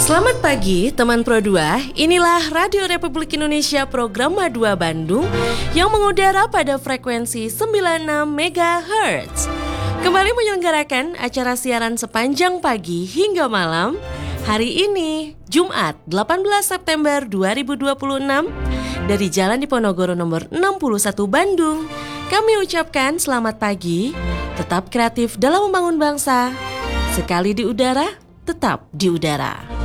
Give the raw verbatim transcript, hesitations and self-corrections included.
Selamat pagi teman Pro dua, inilah Radio Republik Indonesia program Ma dua Bandung yang mengudara pada frekuensi sembilan puluh enam megahertz. Kembali menyelenggarakan acara siaran sepanjang pagi hingga malam. Hari ini, Jumat delapan belas September dua ribu dua puluh enam, dari Jalan Diponegoro nomor enam puluh satu Bandung, kami ucapkan selamat pagi, tetap kreatif dalam membangun bangsa. Sekali di udara, tetap di udara.